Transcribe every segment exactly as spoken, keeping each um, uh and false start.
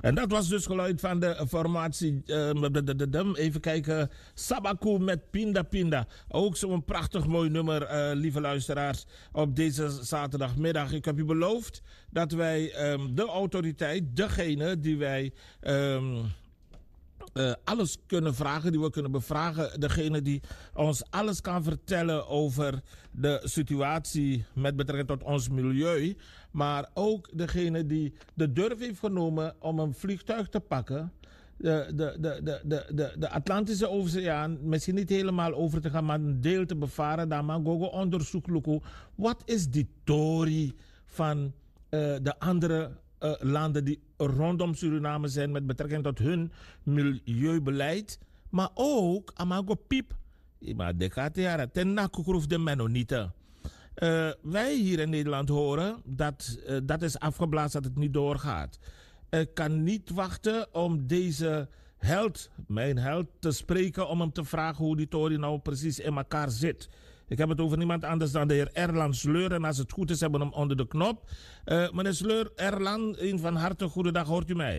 En dat was dus geluid van de formatie. Uh, even kijken. Sabaku met Pinda Pinda. Ook zo'n prachtig mooi nummer, uh, lieve luisteraars. Op deze zaterdagmiddag. Ik heb u beloofd dat wij um, de autoriteit, degene die wij... Um, Uh, alles kunnen vragen, die we kunnen bevragen. Degene die ons alles kan vertellen over de situatie met betrekking tot ons milieu. Maar ook degene die de durf heeft genomen om een vliegtuig te pakken. De, de, de, de, de, de, de Atlantische Oceaan, misschien niet helemaal over te gaan, maar een deel te bevaren. Dan maar gogo onderzoek lukken. Wat is die tory van uh, de andere Uh, landen die rondom Suriname zijn met betrekking tot hun milieubeleid, maar ook amago piep, maar de kateara ten nakukruf de Mennonieten. Uh, wij hier in Nederland horen dat uh, dat is afgeblazen, dat het niet doorgaat. Ik kan niet wachten om deze held, mijn held, te spreken om hem te vragen hoe die tory nou precies in elkaar zit. Ik heb het over niemand anders dan de heer Erlan Sleur. En als het goed is, hebben we hem onder de knop. Uh, meneer Sleur, Erlan, een van harte goedendag. Hoort u mij?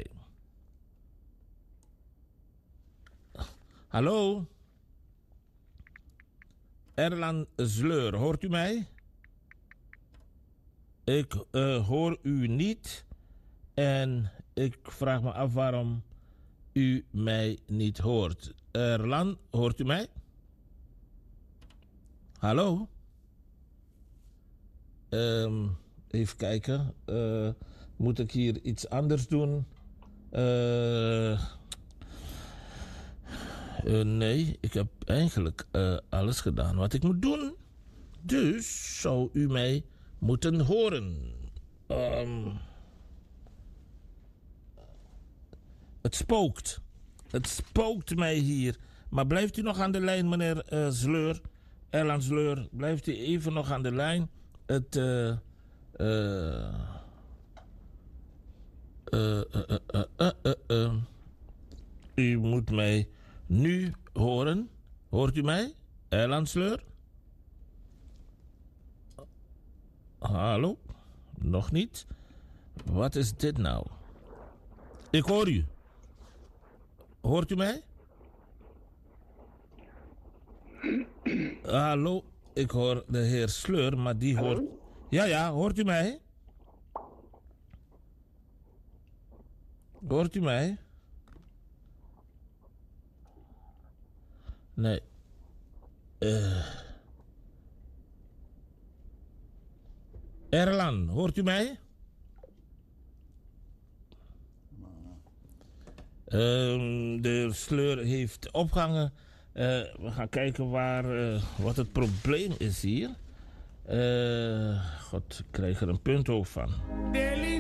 Hallo? Erlan Sleur, hoort u mij? Ik uh, hoor u niet. En ik vraag me af waarom u mij niet hoort. Erlan, hoort u mij? Hallo? Um, even kijken. Uh, moet ik hier iets anders doen? Uh, uh, nee, ik heb eigenlijk uh, alles gedaan wat ik moet doen. Dus zou u mij moeten horen. Um, het spookt. Het spookt mij hier. Maar blijft u nog aan de lijn, meneer uh, Sleur? Erlan Sleur, blijft u even nog aan de lijn. Het, uh, uh, uh, uh, uh, uh, uh, uh. U moet mij nu horen. Hoort u mij? Erlan Sleur? Hallo? Nog niet? Wat is dit nou? Ik hoor u. Hoort u mij? Hallo, ik hoor de heer Sleur, maar die hoort... Ja, ja, hoort u mij? Hoort u mij? Nee. Uh... Erlan, hoort u mij? Uh, de heer Sleur heeft opgehangen. Uh, we gaan kijken waar, uh, wat het probleem is hier. Uh, God, ik krijg er een punt ook van.